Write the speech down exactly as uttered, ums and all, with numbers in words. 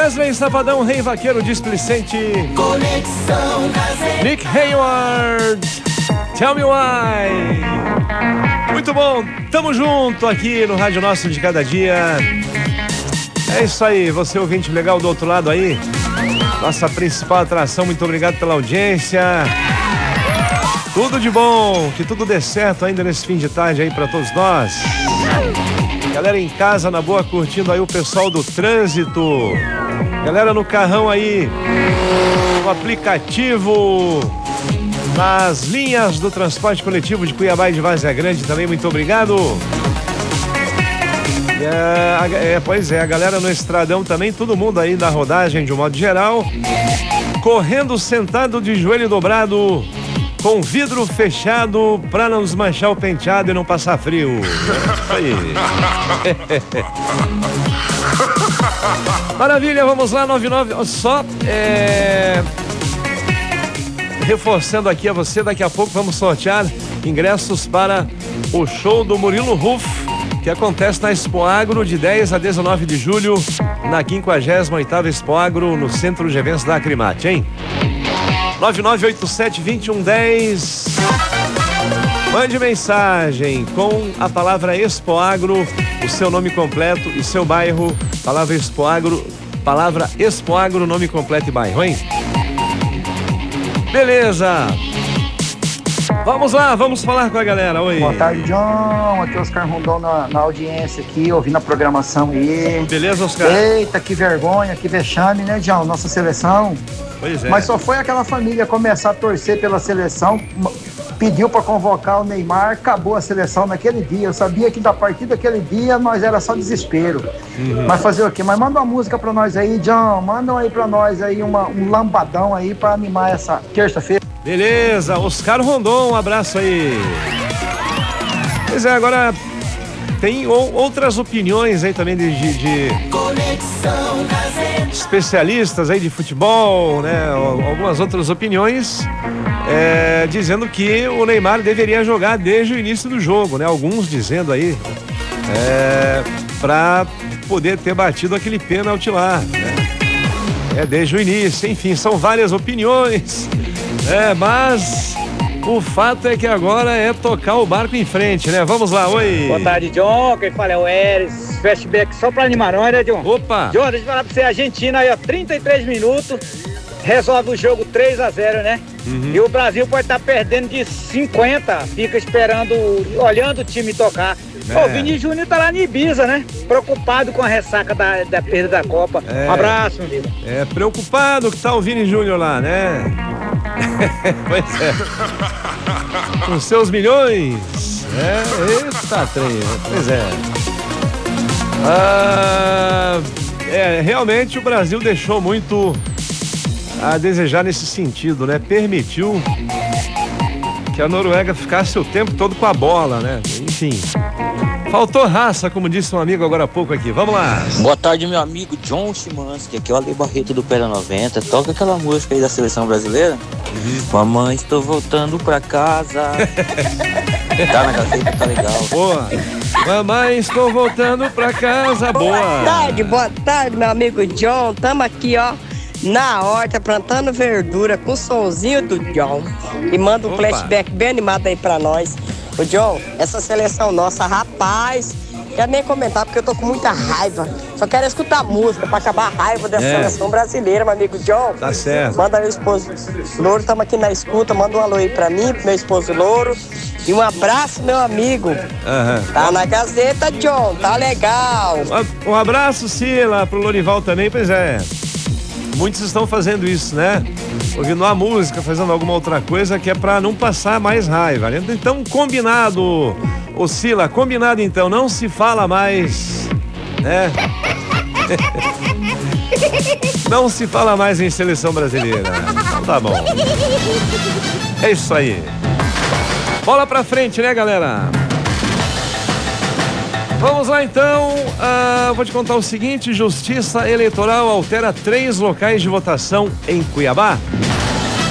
Wesley Safadão, Rei Vaqueiro Displicente. Conexão Gazeta. Nick Hayward, Tell Me Why. Muito bom, tamo junto aqui no Rádio Nosso de Cada Dia. É isso aí, você ouvinte legal do outro lado aí, nossa principal atração, muito obrigado pela audiência. Tudo de bom, que tudo dê certo ainda nesse fim de tarde aí pra todos nós. Galera em casa, na boa, curtindo aí o pessoal do trânsito. Galera no carrão aí, no aplicativo, nas linhas do transporte coletivo de Cuiabá e de Várzea Grande também, muito obrigado. É, é, pois é, a galera no estradão também, todo mundo aí na rodagem de um modo geral, correndo sentado de joelho dobrado, com vidro fechado pra não desmanchar o penteado e não passar frio. É isso aí. Maravilha, vamos lá, nove nove, só é... reforçando aqui a você, daqui a pouco vamos sortear ingressos para o show do Murilo Ruff, que acontece na Expo Agro de dez a dezenove de julho, na quinquagésima oitava Expo Agro, no Centro de Eventos da Acrimate, hein? nove nove oito sete, dois um um zero. Mande mensagem com a palavra Expo Agro, o seu nome completo e seu bairro. Palavra Expo Agro, palavra Expo Agro, nome completo e bairro, hein? Beleza. Vamos lá, vamos falar com a galera. Oi. Boa tarde, John. Aqui é Oscar Rondon na, na audiência aqui, ouvindo a programação aí. Beleza, Oscar? Eita, que vergonha, que vexame, né, John? Nossa seleção. Pois é. Mas só foi aquela família começar a torcer pela seleção, pediu para convocar o Neymar, acabou a seleção naquele dia. Eu sabia que da partir daquele dia nós era só desespero. Uhum. Mas fazer o quê? Mas manda uma música para nós aí, John. Manda aí para nós aí uma, um lambadão aí para animar essa terça-feira. Beleza, Oscar Rondon, um abraço aí. Pois é, agora tem ou, outras opiniões aí também de, de, de especialistas aí de futebol, né? Algumas outras opiniões é, dizendo que o Neymar deveria jogar desde o início do jogo, né? Alguns dizendo aí é, para poder ter batido aquele pênalti lá, né? É, desde o início, enfim, são várias opiniões. É, mas o fato é que agora é tocar o barco em frente, né? Vamos lá, oi. Boa tarde, John. Quem fala é o Eres. Flashback só pra animar nós, né, John? Opa! John, deixa eu falar pra você, a Argentina aí, ó, trinta e três minutos, resolve o jogo três a zero, né? Uhum. E o Brasil pode estar tá perdendo de cinquenta, fica esperando, olhando o time tocar. É. O Vini Júnior tá lá em Ibiza, né? Preocupado com a ressaca da, da perda da Copa. É. Um abraço, meu amigo. É, preocupado que tá o Vini Júnior lá, né? Pois é. Com seus milhões. É, eita trem. Pois é. Ah, é, realmente o Brasil deixou muito a desejar nesse sentido, né? Permitiu que a Noruega ficasse o tempo todo com a bola, né? Enfim. Faltou raça, como disse um amigo agora há pouco aqui. Vamos lá. Boa tarde, meu amigo John Chimansky. Aqui é o Ale Barreto do Pera noventa. Toca aquela música aí da seleção brasileira. Uhum. Mamãe, estou voltando pra casa. Tá na Gazeta, tá legal. Boa. Mamãe, estou voltando pra casa. Boa. Boa tarde, boa tarde, meu amigo John. Tamo aqui, ó, na horta, plantando verdura com o sonzinho do John. E manda um Opa. flashback bem animado aí pra nós. Ô John, essa seleção nossa, rapaz, quero nem comentar porque eu tô com muita raiva. Só quero escutar música pra acabar a raiva dessa é. seleção brasileira, meu amigo John. Tá certo. Manda meu esposo Louro, tamo aqui na escuta, manda um alô aí pra mim, pro meu esposo Louro. E um abraço, meu amigo. Uhum. Tá na Gazeta, John, tá legal. Um abraço, Sila, pro Lorival também, pois é. Muitos estão fazendo isso, né? Ouvindo a música, fazendo alguma outra coisa que é pra não passar mais raiva, né? Então, combinado, ô Sila, combinado então, não se fala mais, né? Não se fala mais em seleção brasileira. Então tá bom. É isso aí. Bola pra frente, né, galera? Vamos lá então, uh, vou te contar o seguinte: Justiça Eleitoral altera três locais de votação em Cuiabá.